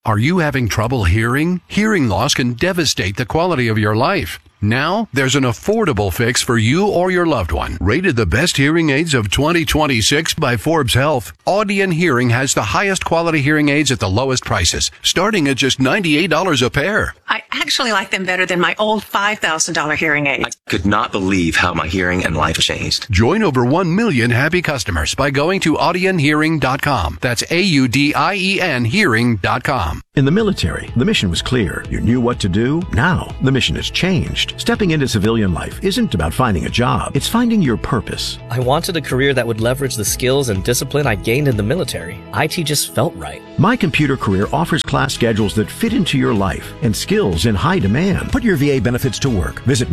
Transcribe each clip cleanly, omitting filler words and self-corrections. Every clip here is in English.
Are you having trouble hearing? Hearing loss can devastate the quality of your life. Now, there's an affordable fix for you or your loved one. Rated the best hearing aids of 2026 by Forbes Health, Audion Hearing has the highest quality hearing aids at the lowest prices, starting at just $98 a pair. I actually like them better than my old $5,000 hearing aids. I could not believe how my hearing and life changed. Join over 1 million happy customers by going to audionhearing.com. That's AUDIEN hearing.com. In the military, the mission was clear. You knew what to do. Now, the mission has changed. Stepping into civilian life isn't about finding a job. It's finding your purpose. I wanted a career that would leverage the skills and discipline I gained in the military. IT just felt right. My Computer Career offers class schedules that fit into your life and skills in high demand. Put your VA benefits to work. Visit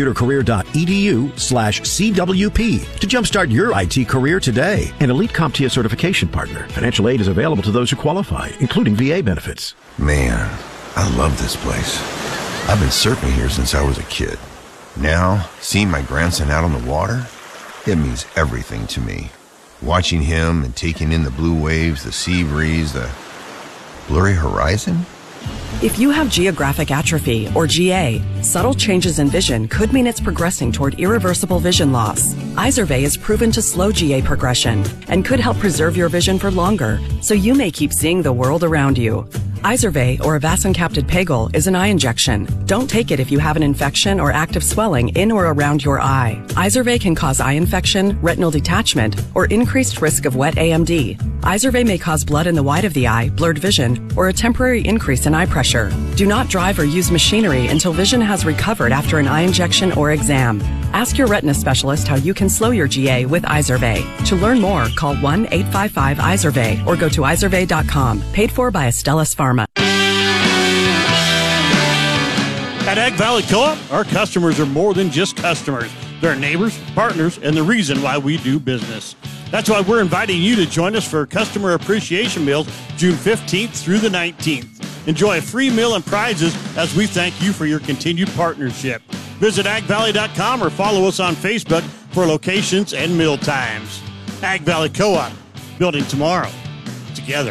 mycomputercareer.edu/CWP to jumpstart your IT career today. An elite CompTIA certification partner. Financial aid is available to those who qualify, including VA benefits. Man, I love this place. I've been surfing here since I was a kid. Now, seeing my grandson out on the water, it means everything to me. Watching him and taking in the blue waves, the sea breeze, the blurry horizon. If you have geographic atrophy, or GA, subtle changes in vision could mean it's progressing toward irreversible vision loss. Izervay is proven to slow GA progression and could help preserve your vision for longer, so you may keep seeing the world around you. Izervay, or avacincaptad pegol, is an eye injection. Don't take it if you have an infection or active swelling in or around your eye. Izervay can cause eye infection, retinal detachment, or increased risk of wet AMD. Izervay may cause blood in the white of the eye, blurred vision, or a temporary increase in eye pressure. Do not drive or use machinery until vision has recovered after an eye injection or exam. Ask your retina specialist how you can slow your GA with Izervay. To learn more, call 1-855-IZERVAY or go to izervay.com. Paid for by Astellas Pharma. At Ag Valley Co-op, our customers are more than just customers. They're neighbors, partners, and the reason why we do business. That's why we're inviting you to join us for Customer Appreciation Meals June 15th through the 19th. Enjoy a free meal and prizes as we thank you for your continued partnership. Visit agvalley.com or follow us on Facebook for locations and meal times. Ag Valley Co-op, building tomorrow together.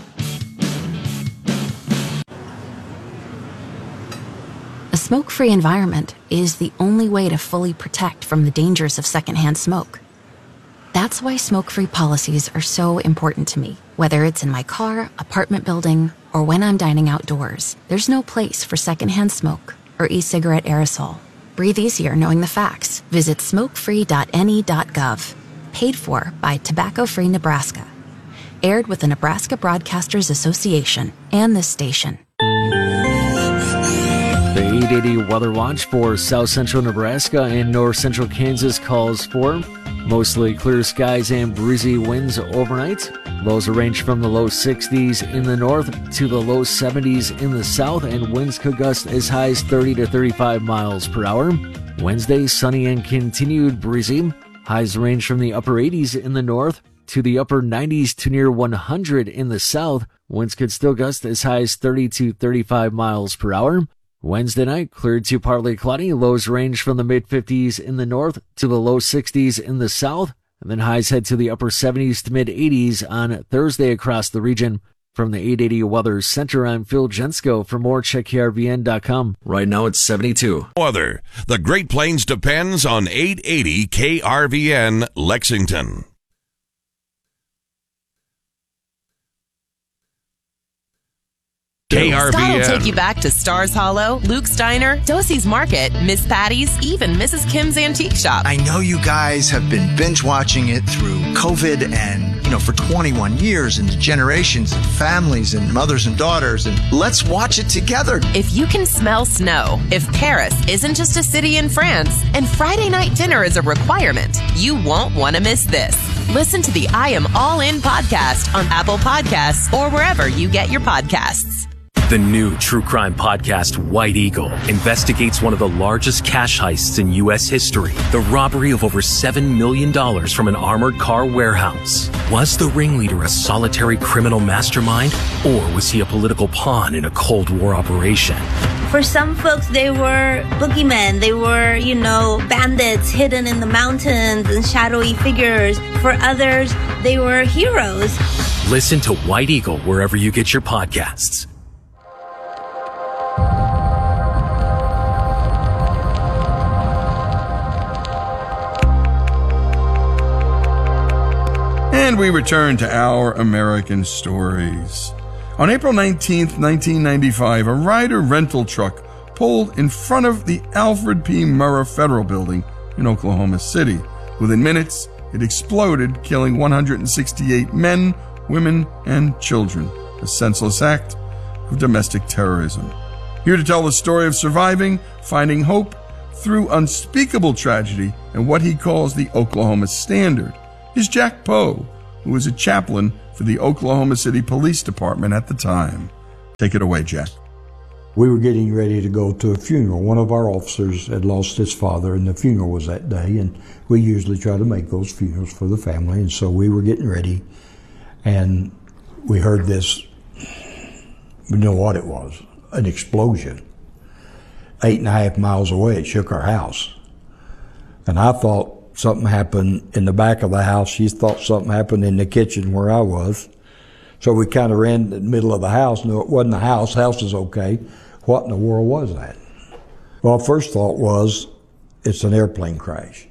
A smoke-free environment is the only way to fully protect from the dangers of secondhand smoke. That's why smoke-free policies are so important to me. Whether it's in my car, apartment building, or when I'm dining outdoors, there's no place for secondhand smoke or e-cigarette aerosol. Breathe easier knowing the facts. Visit smokefree.ne.gov. Paid for by Tobacco Free Nebraska. Aired with the Nebraska Broadcasters Association and this station. The 880 Weather Watch for south central Nebraska and north central Kansas calls for mostly clear skies and breezy winds overnight. Lows will range from the low 60s in the north to the low 70s in the south, and winds could gust as high as 30 to 35 miles per hour. Wednesday, sunny and continued breezy. Highs range from the upper 80s in the north to the upper 90s to near 100 in the south. Winds could still gust as high as 30 to 35 miles per hour. Wednesday night, cleared to partly cloudy. Lows range from the mid-50s in the north to the low 60s in the south. And then highs head to the upper 70s to mid-80s on Thursday across the region. From the 880 Weather Center, I'm Phil Jensko. For more, check KRVN.com. Right now it's 72. Weather. The Great Plains depends on 880 KRVN Lexington. KRVN. Scott will take you back to Stars Hollow, Luke's Diner, Dosey's Market, Miss Patty's, even Mrs. Kim's Antique Shop. I know you guys have been binge watching it through COVID and, for 21 years and generations and families and mothers and daughters, and let's watch it together. If you can smell snow, if Paris isn't just a city in France, and Friday night dinner is a requirement, you won't want to miss this. Listen to the I Am All In podcast on Apple Podcasts or wherever you get your podcasts. The new true crime podcast, White Eagle, investigates one of the largest cash heists in U.S. history. The robbery of over $7 million from an armored car warehouse. Was the ringleader a solitary criminal mastermind, or was he a political pawn in a Cold War operation? For some folks, they were boogeymen. They were, bandits hidden in the mountains and shadowy figures. For others, they were heroes. Listen to White Eagle wherever you get your podcasts. And we return to Our American Stories. On April 19th, 1995, a Ryder rental truck pulled in front of the Alfred P. Murrah Federal Building in Oklahoma City. Within minutes, it exploded, killing 168 men, women, and children. A senseless act of domestic terrorism. Here to tell the story of surviving, finding hope through unspeakable tragedy, and what he calls the Oklahoma Standard, is Jack Poe, who was a chaplain for the Oklahoma City Police Department at the time. Take it away, Jack. We were getting ready to go to a funeral. One of our officers had lost his father, and the funeral was that day, and we usually try to make those funerals for the family, and so we were getting ready, and we heard this, we know what it was, an explosion. 8.5 miles away, it shook our house. And I thought something happened in the back of the house. She thought something happened in the kitchen where I was. So we kind of ran in the middle of the house. No, it wasn't the house. House is okay. What in the world was that? Well, first thought was, it's an airplane crash.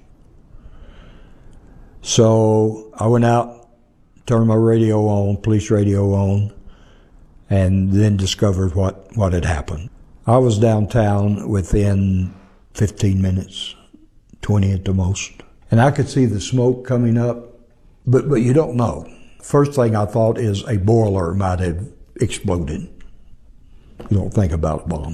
So I went out, turned my radio on, police radio on, and then discovered what had happened. I was downtown within 15 minutes, 20 at the most. And I could see the smoke coming up, but you don't know. First thing I thought is a boiler might have exploded. You don't think about a bomb.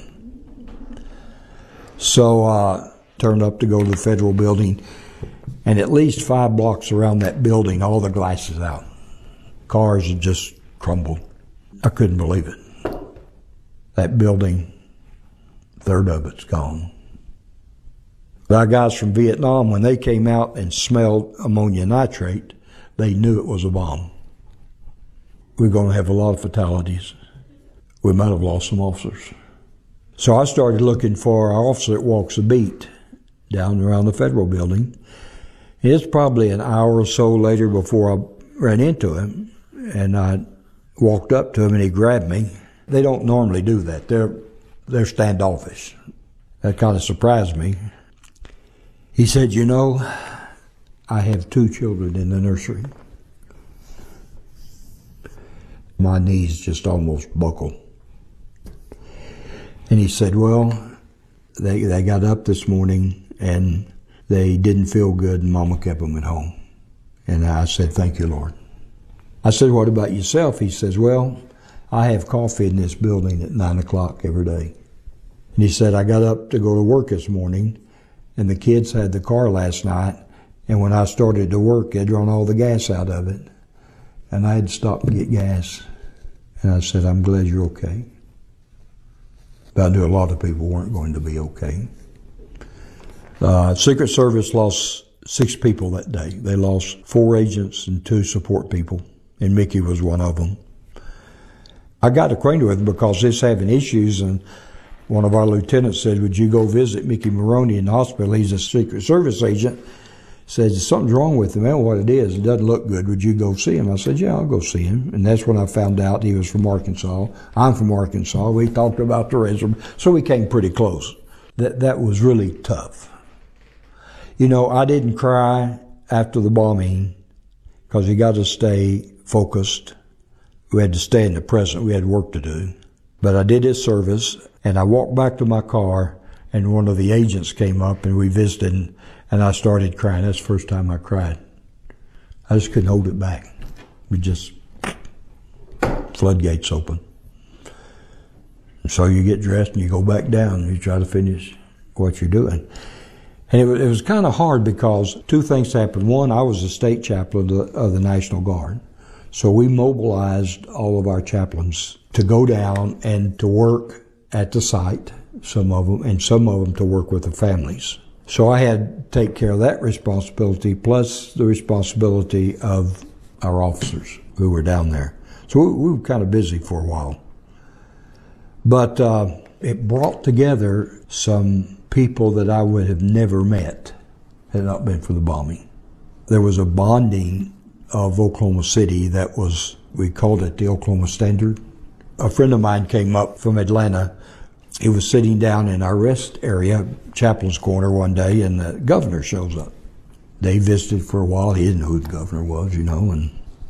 So turned up to go to the federal building, and at least 5 blocks around that building, all the glass is out. Cars had just crumbled. I couldn't believe it. That building, 1/3 of it's gone. Our guys from Vietnam, when they came out and smelled ammonia nitrate, they knew it was a bomb. We're going to have a lot of fatalities. We might have lost some officers. So I started looking for our officer that walks the beat down around the federal building. It's probably an hour or so later before I ran into him, and I walked up to him and he grabbed me. They don't normally do that. They're standoffish. That kind of surprised me. He said, "You know, I have 2 children in the nursery." My knees just almost buckled. And he said, "Well, they got up this morning and they didn't feel good, and Mama kept them at home." And I said, "Thank you, Lord." I said, "What about yourself?" He says, "Well, I have coffee in this building at 9 o'clock every day." And he said, "I got up to go to work this morning, and the kids had the car last night, and when I started to work, they'd run all the gas out of it, and I had to stop and get gas." And I said, "I'm glad you're okay." But I knew a lot of people weren't going to be okay. Secret Service lost 6 people that day. They lost 4 agents and 2 support people, and Mickey was one of them. I got acquainted with him because he's having issues, and one of our lieutenants said, "Would you go visit Mickey Maroney in the hospital? He's a Secret Service agent." Said, "Something's wrong with him." "I don't know what it is. It doesn't look good. Would you go see him?" I said, "Yeah, I'll go see him." And that's when I found out he was from Arkansas. I'm from Arkansas. We talked about the reservoir, so we came pretty close. That was really tough. You know, I didn't cry after the bombing because you got to stay focused. We had to stay in the present. We had work to do. But I did his service, and I walked back to my car, and one of the agents came up, and we visited, and I started crying. That's the first time I cried. I just couldn't hold it back. We just, floodgates open. And so you get dressed and you go back down and you try to finish what you're doing. And it was kind of hard because 2 things happened. One, I was a state chaplain of the National Guard. So we mobilized all of our chaplains to go down and to work at the site, some of them to work with the families. So I had to take care of that responsibility, plus the responsibility of our officers who were down there. So we were kind of busy for a while. But it brought together some people that I would have never met had it not been for the bombing. There was a bonding of Oklahoma City that was, we called it the Oklahoma Standard. A friend of mine came up from Atlanta. He was sitting down in our rest area, Chaplain's Corner, one day, and the governor shows up. They visited for a while. He didn't know who the governor was, you know, and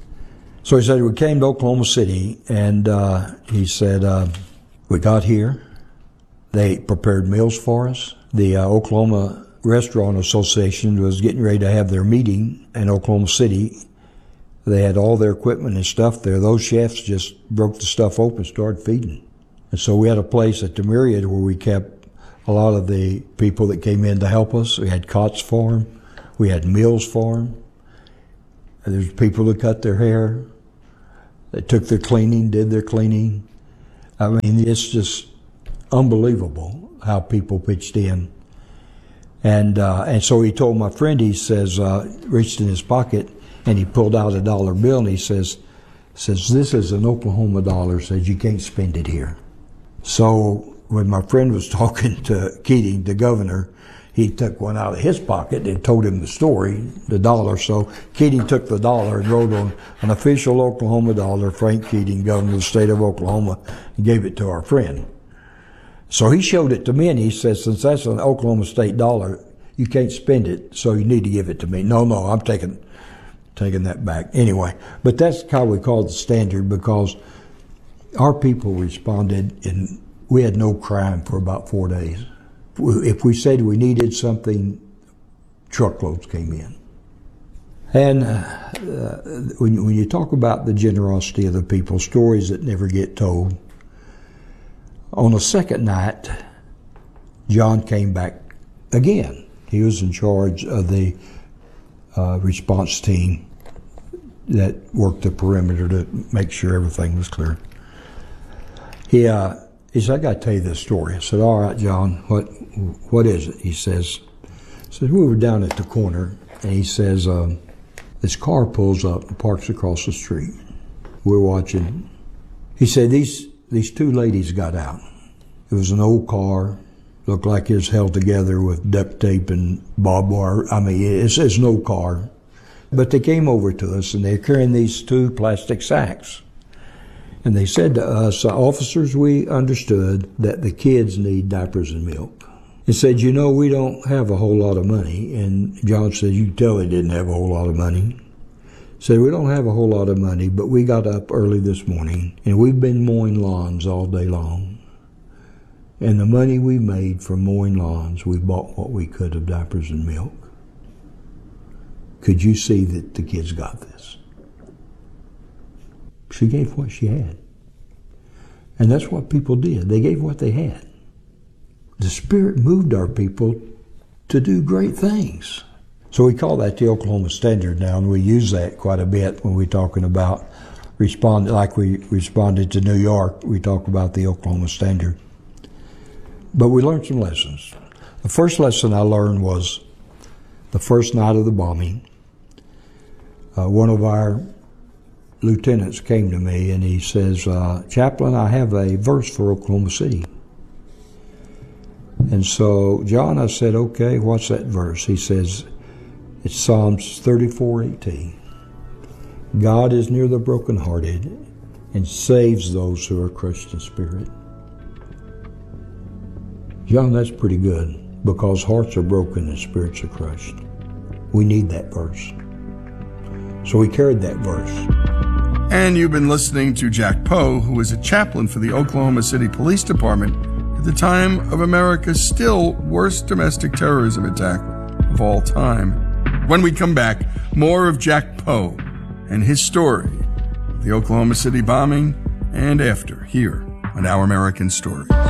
So he said, we came to Oklahoma City, and he said, we got here. They prepared meals for us. The Oklahoma Restaurant Association was getting ready to have their meeting in Oklahoma City. They had all their equipment and stuff there. Those chefs just broke the stuff open and started feeding. And so we had a place at the Myriad where we kept a lot of the people that came in to help us. We had cots for them. We had meals for them. There's people that cut their hair. They took their cleaning, did their cleaning. I mean, it's just unbelievable how people pitched in. And so he told my friend, he says, reached in his pocket, and he pulled out a dollar bill, and he says, this is an Oklahoma dollar, says you can't spend it here. So when my friend was talking to Keating, the governor, he took one out of his pocket and told him the story, the dollar. So Keating took the dollar and wrote on an official Oklahoma dollar, Frank Keating, governor of the state of Oklahoma, and gave it to our friend. So he showed it to me, and he says, since that's an Oklahoma state dollar, you can't spend it, so you need to give it to me. No, I'm taking that back. Anyway, but that's how we called the standard, because our people responded, and we had no crime for about 4 days. If we said we needed something, truckloads came in. And when you talk about the generosity of the people, stories that never get told, on the second night, John came back again. He was in charge of the response team that worked the perimeter to make sure everything was clear. He said, I got to tell you this story. I said, all right, John, what is it? He says, we were down at the corner, and he says, this car pulls up and parks across the street. We're watching. He said, these two ladies got out. It was an old car, looked like it was held together with duct tape and barbed wire. I mean, it's an old car. But they came over to us, and they're carrying these two plastic sacks. And they said to us, officers, we understood that the kids need diapers and milk. He said, we don't have a whole lot of money. And John said, you can tell they didn't have a whole lot of money. He said, we don't have a whole lot of money, but we got up early this morning, and we've been mowing lawns all day long. And the money we made from mowing lawns, we bought what we could of diapers and milk. Could you see that the kids got this? She gave what she had. And that's what people did. They gave what they had. The Spirit moved our people to do great things. So we call that the Oklahoma Standard now, and we use that quite a bit when we're talking about respond, like we responded to New York, we talk about the Oklahoma Standard. But we learned some lessons. The first lesson I learned was the first night of the bombing. One of our lieutenants came to me and he says, Chaplain, I have a verse for Oklahoma City. And so, John, I said, okay, what's that verse? He says, it's Psalms 34:18. God is near the brokenhearted and saves those who are crushed in spirit. John, that's pretty good, because hearts are broken and spirits are crushed. We need that verse. So we carried that verse. And you've been listening to Jack Poe, who was a chaplain for the Oklahoma City Police Department at the time of America's still worst domestic terrorism attack of all time. When we come back, more of Jack Poe and his story of the Oklahoma City bombing and after, here on Our American Stories.